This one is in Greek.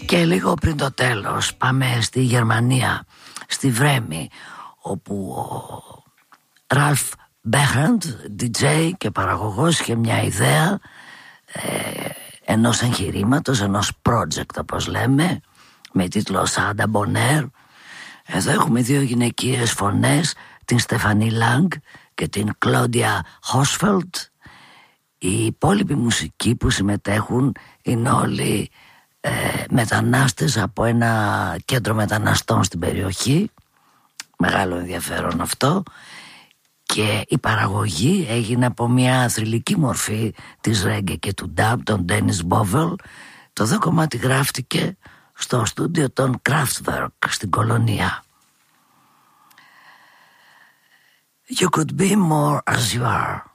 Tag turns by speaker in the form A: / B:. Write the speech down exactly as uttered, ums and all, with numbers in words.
A: Και λίγο πριν το τέλος πάμε στη Γερμανία, στη Βρέμη, όπου ο Ραλφ Μπέχραντ, ντι τζέι και παραγωγός, είχε μια ιδέα ε, ενός εγχειρήματος, ενός project όπως λέμε, με τίτλο Σάντα Μπονέρ. Εδώ έχουμε δύο γυναικείες φωνές, την Στεφανή Λάγκ και την Κλόντια Χόσφελτ. Οι υπόλοιποι μουσικοί που συμμετέχουν είναι όλοι ε, μετανάστες από ένα κέντρο μεταναστών στην περιοχή. Μεγάλο ενδιαφέρον αυτό. Και η παραγωγή έγινε από μια θρυλική μορφή της ρέγγε και του νταμπ, τον Ντένις Μπόβελ. Το δε κομμάτι γράφτηκε στο στούντιο των Kraftwerk στην Κολονία. You could be more as you are.